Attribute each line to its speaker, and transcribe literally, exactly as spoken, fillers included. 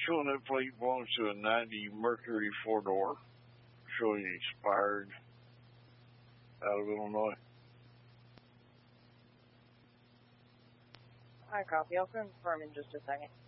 Speaker 1: showing that plate belongs to a ninety Mercury four-door, showing expired out of Illinois.
Speaker 2: I copy. I'll confirm in just a second.